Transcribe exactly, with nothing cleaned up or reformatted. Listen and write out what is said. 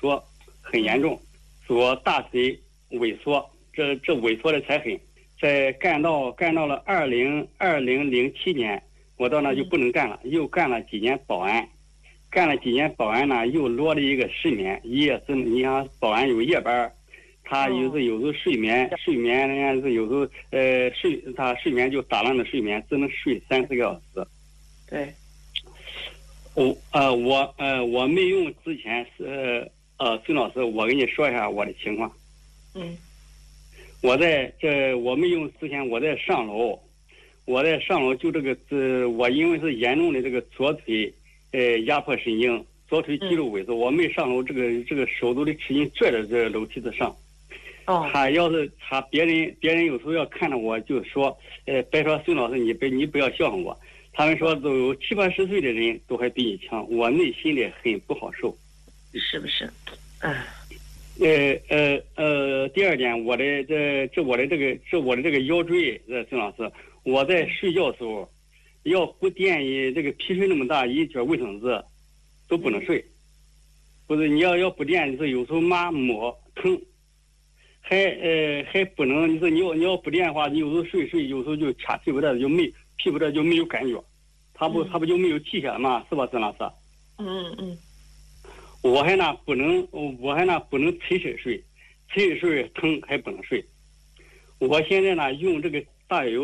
缩很严重，左大腿萎缩，这这萎缩的才狠。在干到干到了二零二零零七年，我到那就不能干了，又干了几年保安，干了几年保安呢，又落了一个失眠，夜是你想保安有夜班，他有时有时候睡眠睡眠人家是有时候呃睡他睡眠就打乱了睡眠，只能睡三四个小时。 对。 我呃我呃我没用之前是呃孙老师，我给你说一下我的情况。 嗯。 我在这我没用之前，我在上楼，我在上楼就这个这我因为是严重的这个左腿呃压迫神经，左腿肌肉萎缩，嗯、我没上楼，这个这个手都得使劲拽着这楼梯子上。 哦。 他要是他别人别人有时候要看着我就说，呃别说孙老师你别你不要笑话我，他们说都有七八十岁的人都还比你强，我内心里很不好受。 是不是？哎。 呃呃呃，第二点，我的这这我的这个这我的这个腰椎，呃，孙老师，我在睡觉的时候，要不垫一这个皮水那么大一卷卫生纸，都不能睡。不是你要要不垫，就是有时候麻摸疼，还呃还不能，你说你要你要不垫的话，你有时候睡睡，有时候就掐屁股蛋子就没屁股蛋就没有感觉，他不他不就没有气血嘛，是吧，孙老师？ 嗯嗯。 我还那不能，我还那不能垂身睡，垂身睡疼还不能睡。我现在呢用这个大有